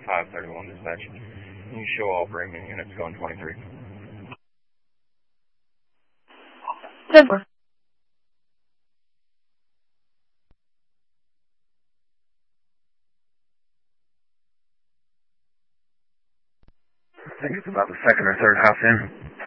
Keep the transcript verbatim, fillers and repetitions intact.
five thirty-one dispatch. You show all premium units going twenty-three. ten four. I think it's about the second or third house in.